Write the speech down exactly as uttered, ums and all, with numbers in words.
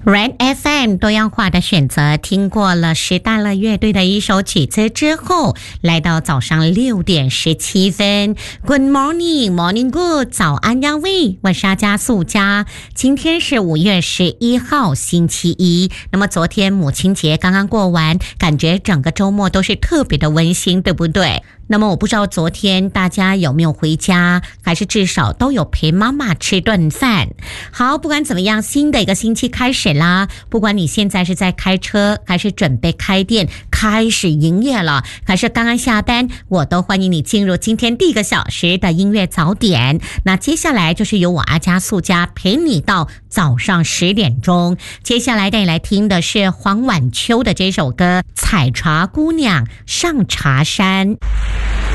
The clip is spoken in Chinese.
Red F M 多样化的选择，听过了时代乐乐队的一首曲子之后，来到早上六点十七分。Good morning, morning good， 早安央位，我是阿加素佳。今天是五月十一号，星期一。那么昨天母亲节刚刚过完，感觉整个周末都是特别的温馨，对不对？那么我不知道昨天大家有没有回家，还是至少都有陪妈妈吃顿饭。好，不管怎么样，新的一个星期开始啦，不管你现在是在开车，还是准备开店开始营业了，还是刚刚下班，我都欢迎你进入今天第一个小时的音乐早点。那接下来就是由我阿加素佳陪你到早上十点钟。接下来带你来听的是黄婉秋的这首歌《采茶姑娘上茶山》。